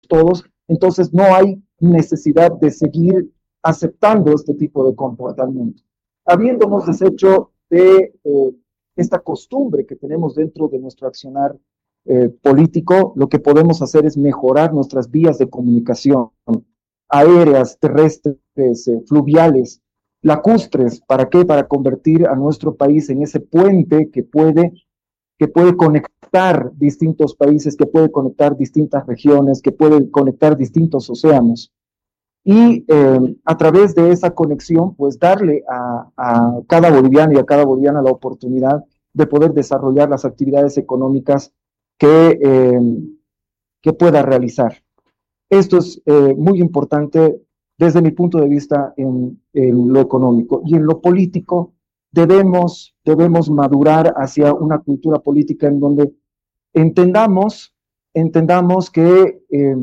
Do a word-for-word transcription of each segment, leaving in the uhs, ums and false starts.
todos, entonces no hay necesidad de seguir aceptando este tipo de comportamiento. Habiéndonos deshecho de eh, esta costumbre que tenemos dentro de nuestro accionar eh, político, lo que podemos hacer es mejorar nuestras vías de comunicación aéreas, terrestres, eh, fluviales, lacustres. ¿Para qué? Para convertir a nuestro país en ese puente que puede, que puede conectar distintos países, que puede conectar distintas regiones, que puede conectar distintos océanos. Y eh, a través de esa conexión, pues darle a, a cada boliviano y a cada boliviana la oportunidad de poder desarrollar las actividades económicas que, eh, que pueda realizar. Esto es eh, muy importante desde mi punto de vista en, en, lo económico. Y en lo político debemos, debemos madurar hacia una cultura política en donde entendamos, entendamos que eh,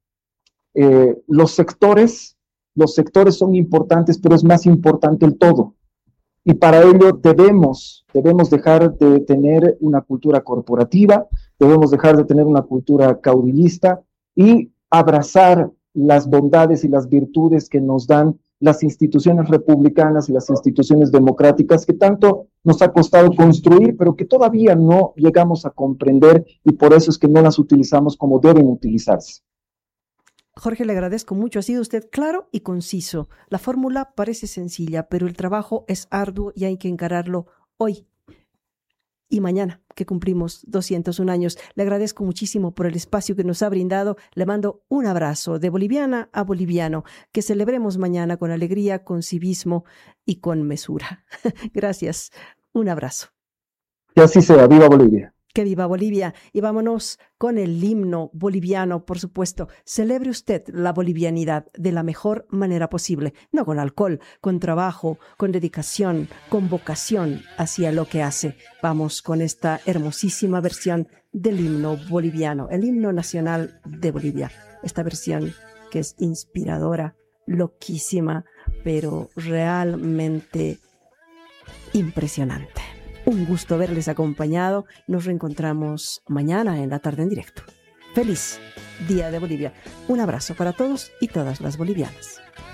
eh, los sectores, los sectores son importantes, pero es más importante el todo. Y para ello debemos, debemos dejar de tener una cultura corporativa, debemos dejar de tener una cultura caudillista y abrazar las bondades y las virtudes que nos dan las instituciones republicanas y las instituciones democráticas que tanto nos ha costado construir, pero que todavía no llegamos a comprender y por eso es que no las utilizamos como deben utilizarse. Jorge, le agradezco mucho. Ha sido usted claro y conciso. La fórmula parece sencilla, pero el trabajo es arduo y hay que encararlo hoy y mañana, que cumplimos doscientos un años. Le agradezco muchísimo por el espacio que nos ha brindado. Le mando un abrazo de boliviana a boliviano. Que celebremos mañana con alegría, con civismo y con mesura. Gracias. Un abrazo. Que así sea. ¡Viva Bolivia! Que viva Bolivia. Y vámonos con el himno boliviano, por supuesto. Celebre usted la bolivianidad de la mejor manera posible, no con alcohol, con trabajo, con dedicación, con vocación hacia lo que hace. Vamos con esta hermosísima versión del himno boliviano, el himno nacional de Bolivia. Esta versión que es inspiradora, loquísima, pero realmente impresionante. Un gusto verles acompañado. Nos reencontramos mañana en la tarde en directo. Feliz Día de Bolivia. Un abrazo para todos y todas las bolivianas.